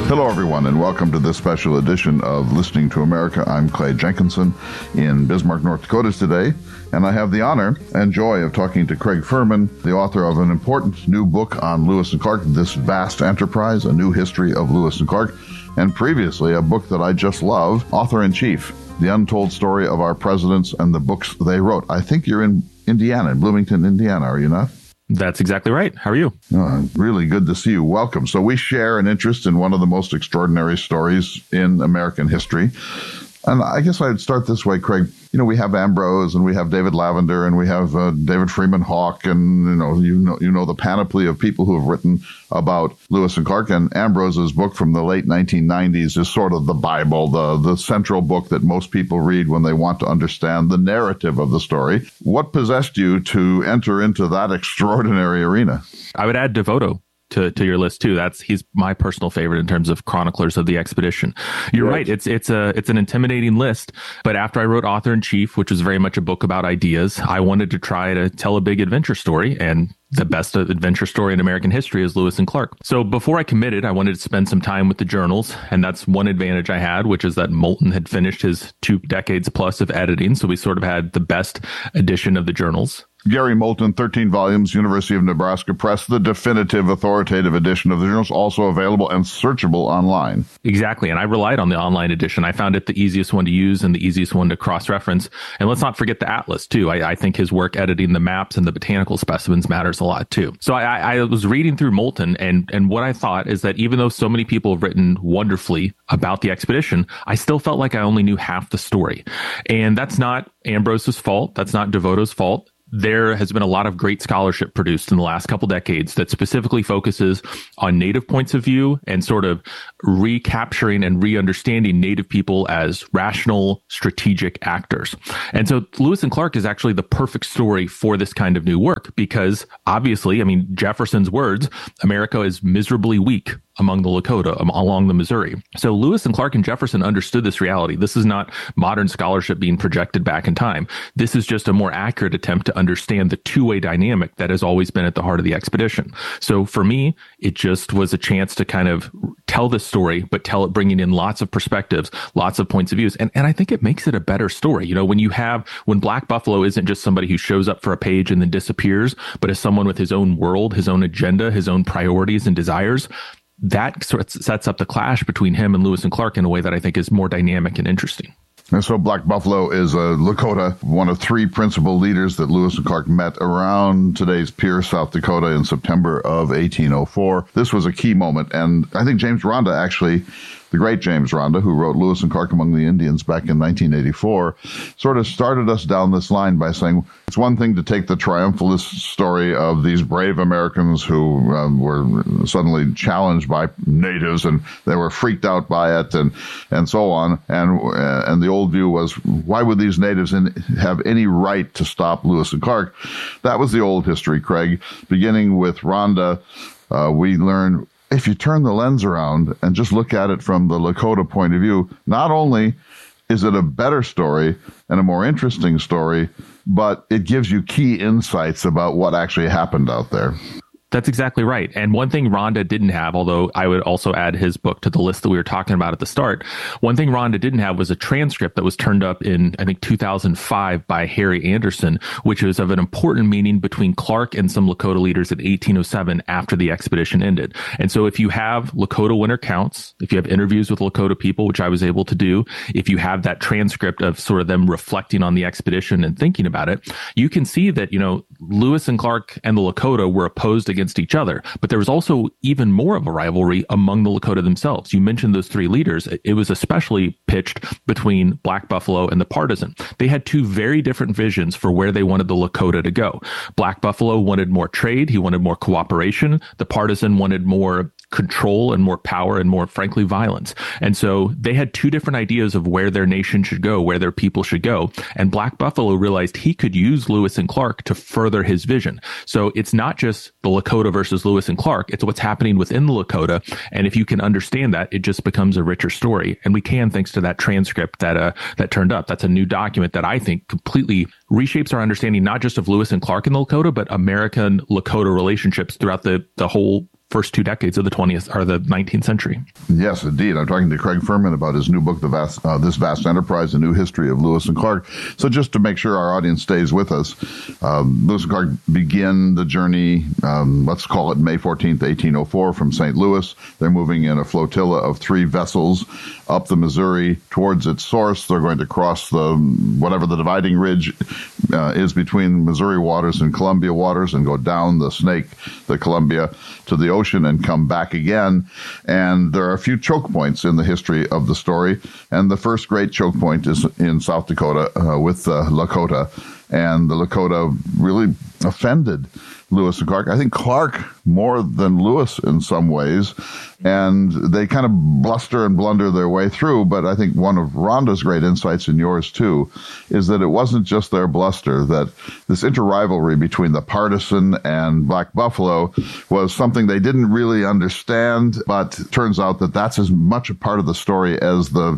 Hello, everyone, and welcome to this special edition of Listening to America. I'm Clay Jenkinson in Bismarck, North Dakota today, and I have the honor and joy of talking to Craig Furman, the author of an important new book on Lewis and Clark, This Vast Enterprise, A New History of Lewis and Clark, and previously a book that I just love, Author-in-Chief, The Untold Story of Our Presidents and the Books They Wrote. I think you're in Indiana, in Bloomington, Indiana, are you not? That's exactly right. How are you? Really good to see you. Welcome. So we share an interest in one of the most extraordinary stories in American history. And I guess I'd start this way, Craig. You know, we have Ambrose and we have David Lavender and we have David Freeman Hawke and, you know the panoply of people who have written about Lewis and Clark. And Ambrose's book from the late 1990s is sort of the Bible, the central book that most people read when they want to understand the narrative of the story. What possessed you to enter into that extraordinary arena? I would add Devoto to your list too. He's my personal favorite in terms of chroniclers of the expedition. You're right. It's an intimidating list. But after I wrote Author-in-Chief, which was very much a book about ideas, I wanted to try to tell a big adventure story, and the best adventure story in American history is Lewis and Clark. So before I committed, I wanted to spend some time with the journals, and that's one advantage I had, which is that Moulton had finished his 2 decades plus of editing, so we sort of had the best edition of the journals. Gary Moulton, 13 volumes, University of Nebraska Press, the definitive authoritative edition of the journals, also available and searchable online. Exactly, and I relied on the online edition. I found it the easiest one to use and the easiest one to cross-reference. And let's not forget the atlas, too. I think his work editing the maps and the botanical specimens matters a lot, too. So I was reading through Moulton, and what I thought is that even though so many people have written wonderfully about the expedition, I still felt like I only knew half the story. And that's not Ambrose's fault. That's not Devoto's fault. There has been a lot of great scholarship produced in the last couple decades that specifically focuses on Native points of view and sort of recapturing and re-understanding Native people as rational, strategic actors. And so Lewis and Clark is actually the perfect story for this kind of new work because obviously, I mean, Jefferson's words, America is miserably weak among the Lakota, along the Missouri. So Lewis and Clark and Jefferson understood this reality. This is not modern scholarship being projected back in time. This is just a more accurate attempt to understand the two-way dynamic that has always been at the heart of the expedition. So for me, it just was a chance to kind of tell this story, but tell it bringing in lots of perspectives, lots of points of views. And I think it makes it a better story. You know, when Black Buffalo isn't just somebody who shows up for a page and then disappears, but is someone with his own world, his own agenda, his own priorities and desires, that sort of sets up the clash between him and Lewis and Clark in a way that I think is more dynamic and interesting. And so Black Buffalo is a Lakota, one of 3 principal leaders that Lewis and Clark met around today's Pierce, South Dakota in September of 1804. This was a key moment, and I think James Rhonda actually, the great James Rhonda, who wrote Lewis and Clark Among the Indians back in 1984, sort of started us down this line by saying it's one thing to take the triumphalist story of these brave Americans who were suddenly challenged by natives and they were freaked out by it and so on. And the old view was, why would these natives have any right to stop Lewis and Clark? That was the old history, Craig. Beginning with Rhonda, we learn if you turn the lens around and just look at it from the Lakota point of view, not only is it a better story and a more interesting story, but it gives you key insights about what actually happened out there. That's exactly right. And one thing Rhonda didn't have, although I would also add his book to the list that we were talking about at the start, one thing Rhonda didn't have was a transcript that was turned up in, I think, 2005 by Harry Anderson, which was of an important meeting between Clark and some Lakota leaders in 1807 after the expedition ended. And so if you have Lakota winter counts, if you have interviews with Lakota people, which I was able to do, if you have that transcript of sort of them reflecting on the expedition and thinking about it, you can see that, you know, Lewis and Clark and the Lakota were opposed against each other, but there was also even more of a rivalry among the Lakota themselves. You mentioned those 3 leaders. It was especially pitched between Black Buffalo and the Partisan. They had 2 very different visions for where they wanted the Lakota to go. Black Buffalo wanted more trade. He wanted more cooperation. The Partisan wanted more control and more power and more, frankly, violence. And so they had 2 different ideas of where their nation should go, where their people should go. And Black Buffalo realized he could use Lewis and Clark to further his vision. So it's not just the Lakota versus Lewis and Clark. It's what's happening within the Lakota. And if you can understand that, it just becomes a richer story. And we can, thanks to that transcript that turned up. That's a new document that I think completely reshapes our understanding, not just of Lewis and Clark in the Lakota, but American Lakota relationships throughout the whole first 2 decades of the 20th or the 19th century. Yes, indeed. I'm talking to Craig Furman about his new book, This Vast Enterprise, A New History of Lewis and Clark. So just to make sure our audience stays with us, Lewis and Clark begin the journey, let's call it May 14th, 1804, from St. Louis. They're moving in a flotilla of 3 vessels up the Missouri towards its source. They're going to cross whatever the dividing ridge is between Missouri waters and Columbia waters and go down the Snake, the Columbia, to the ocean and come back again. And there are a few choke points in the history of the story. And the first great choke point is in South Dakota with the Lakota. And the Lakota really offended Lewis and Clark. I think Clark more than Lewis in some ways. And they kind of bluster and blunder their way through. But I think one of Rhonda's great insights, and yours too, is that it wasn't just their bluster, that this inter-rivalry between the Partisan and Black Buffalo was something they didn't really understand. But it turns out that that's as much a part of the story as the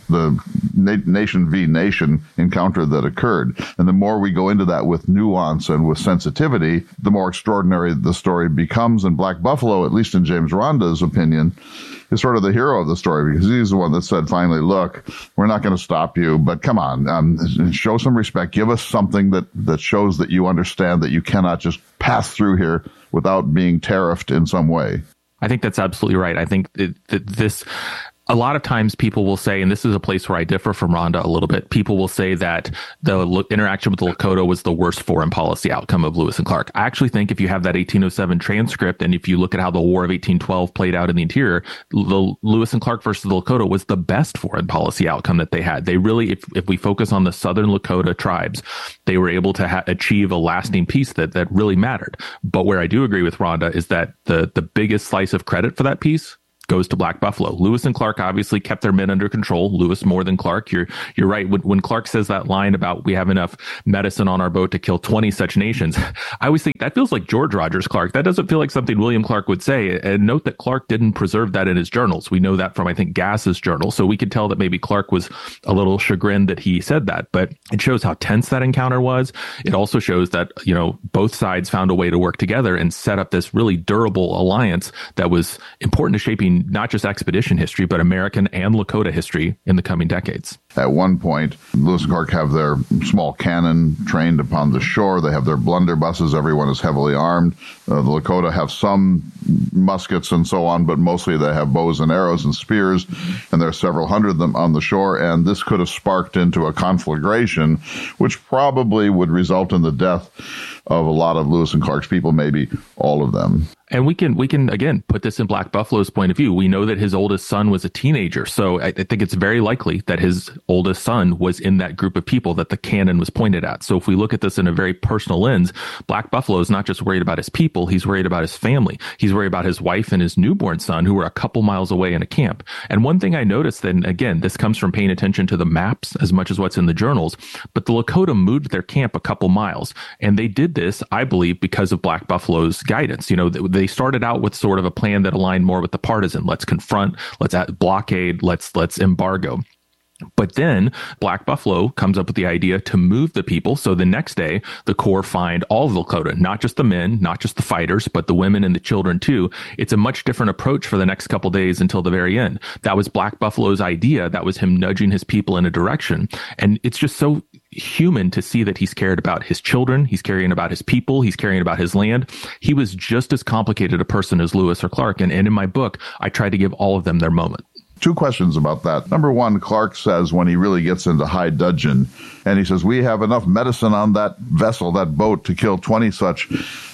nation v. nation encounter that occurred. And the more we go into that with nuance and with sensitivity, the more extraordinary the story becomes. And Black Buffalo, at least in James Rhonda's opinion, is sort of the hero of the story, because he's the one that said, finally, look, we're not going to stop you, but come on, show some respect. Give us something that shows that you understand that you cannot just pass through here without being tariffed in some way. I think that's absolutely right. I think that this... A lot of times people will say, and this is a place where I differ from Rhonda a little bit, people will say that the interaction with the Lakota was the worst foreign policy outcome of Lewis and Clark. I actually think if you have that 1807 transcript, and if you look at how the War of 1812 played out in the interior, the Lewis and Clark versus the Lakota was the best foreign policy outcome that they had. They really, if we focus on the Southern Lakota tribes, they were able to achieve a lasting peace that really mattered. But where I do agree with Rhonda is that the biggest slice of credit for that peace goes to Black Buffalo. Lewis and Clark obviously kept their men under control. Lewis more than Clark. You're right. When Clark says that line about we have enough medicine on our boat to kill 20 such nations, I always think that feels like George Rogers Clark. That doesn't feel like something William Clark would say. And note that Clark didn't preserve that in his journals. We know that from, I think, Gass's journal. So we could tell that maybe Clark was a little chagrined that he said that, but it shows how tense that encounter was. It also shows that, both sides found a way to work together and set up this really durable alliance that was important to shaping not just expedition history, but American and Lakota history in the coming decades. At one point, Lewis and Clark have their small cannon trained upon the shore. They have their blunderbusses. Everyone is heavily armed. The Lakota have some muskets and so on, but mostly they have bows and arrows and spears, and there are several hundred of them on the shore. And this could have sparked into a conflagration, which probably would result in the death of a lot of Lewis and Clark's people, maybe all of them. And we can again put this in Black Buffalo's point of view. We know that his oldest son was a teenager, so I think it's very likely that his oldest son was in that group of people that the cannon was pointed at. So if we look at this in a very personal lens, Black Buffalo is not just worried about his people, he's worried about his family. He's worried about his wife and his newborn son, who were a couple miles away in a camp. And one thing I noticed, and again, this comes from paying attention to the maps as much as what's in the journals, but the Lakota moved their camp a couple miles. And they did this, I believe, because of Black Buffalo's guidance. They started out with sort of a plan that aligned more with the partisan. Let's confront, let's blockade, let's embargo. But then Black Buffalo comes up with the idea to move the people. So the next day, the Corps find all of the Lakota, not just the men, not just the fighters, but the women and the children too. It's a much different approach for the next couple days until the very end. That was Black Buffalo's idea. That was him nudging his people in a direction. And it's just so human to see that he's cared about his children. He's caring about his people. He's caring about his land. He was just as complicated a person as Lewis or Clark. And in my book, I tried to give all of them their moment. Two questions about that. Number one, Clark says when he really gets into high dudgeon, and he says, we have enough medicine on that vessel, that boat, to kill 20 such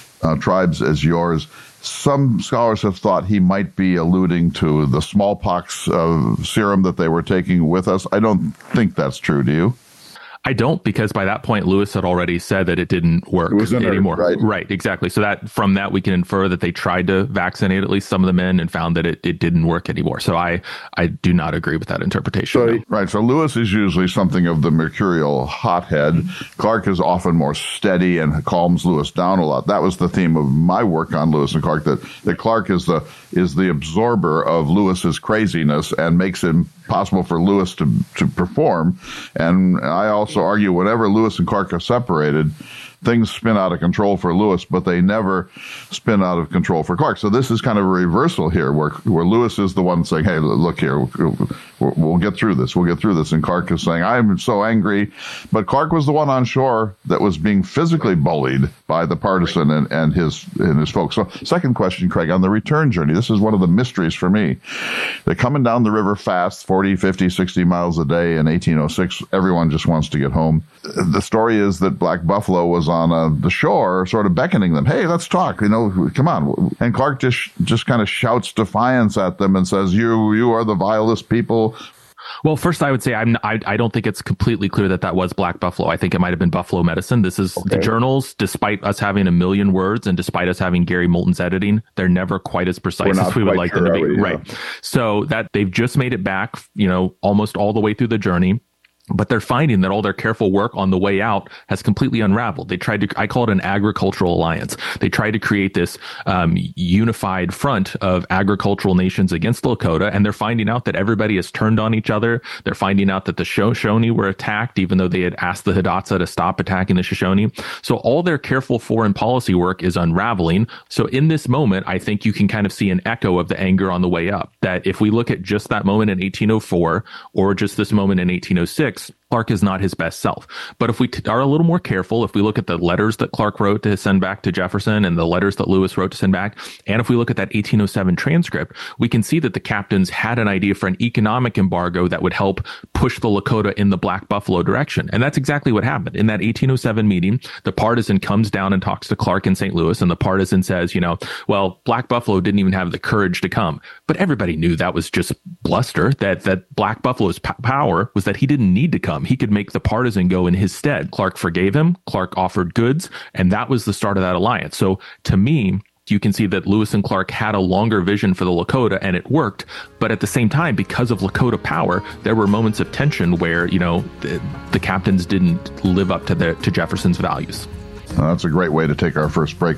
tribes as yours. Some scholars have thought he might be alluding to the smallpox serum that they were taking with us. I don't think that's true, do you? I don't, because by that point, Lewis had already said that it didn't work anymore. Right, exactly. So from that, we can infer that they tried to vaccinate at least some of the men and found that it didn't work anymore. So I do not agree with that interpretation. So, no. Right. So Lewis is usually something of the mercurial hothead. Clark is often more steady and calms Lewis down a lot. That was the theme of my work on Lewis and Clark, that Clark is the absorber of Lewis's craziness and makes it possible for Lewis to perform. And I also argue whenever Lewis and Clark are separated, things spin out of control for Lewis, but they never spin out of control for Clark. So this is kind of a reversal here, where Lewis is the one saying, hey, look here, we'll get through this. We'll get through this. And Clark is saying, I'm so angry. But Clark was the one on shore that was being physically bullied by the partisan and his folks. So second question, Craig, on the return journey, this is one of the mysteries for me. They're coming down the river fast, 40, 50, 60 miles a day in 1806. Everyone just wants to get home. The story is that Black Buffalo was on the shore sort of beckoning them. Hey, let's talk. Come on. And Clark just kind of shouts defiance at them and says, you are the vilest people. Well, first, I would say I don't think it's completely clear that was Black Buffalo. I think it might have been Buffalo Medicine. This is the journals, despite us having a million words and despite us having Gary Moulton's editing, they're never quite as precise as we would like them to be. Right. So that they've just made it back, almost all the way through the journey. But they're finding that all their careful work on the way out has completely unraveled. They tried to, I call it an agricultural alliance. They tried to create this unified front of agricultural nations against the Lakota, and they're finding out that everybody has turned on each other. They're finding out that the Shoshone were attacked, even though they had asked the Hidatsa to stop attacking the Shoshone. So all their careful foreign policy work is unraveling. So in this moment, I think you can kind of see an echo of the anger on the way up. That if we look at just that moment in 1804 or just this moment in 1806, Clark is not his best self. But if we are a little more careful, if we look at the letters that Clark wrote to send back to Jefferson and the letters that Lewis wrote to send back, and if we look at that 1807 transcript, we can see that the captains had an idea for an economic embargo that would help push the Lakota in the Black Buffalo direction. And that's exactly what happened. In that 1807 meeting, the partisan comes down and talks to Clark in St. Louis, and the partisan says, well, Black Buffalo didn't even have the courage to come. But everybody knew that was just bluster, that Black Buffalo's power was that he didn't need to come. He could make the partisan go in his stead. Clark forgave him. Clark offered goods. And that was the start of that alliance. So to me, you can see that Lewis and Clark had a longer vision for the Lakota, and it worked. But at the same time, because of Lakota power, there were moments of tension where, the captains didn't live up to Jefferson's values. That's a great way to take our first break.